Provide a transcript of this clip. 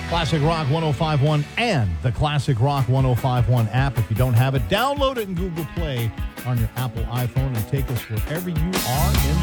Classic Rock 1051 and the Classic Rock 1051 app. If you don't have it, download it in Google Play on your Apple iPhone and take us wherever you are in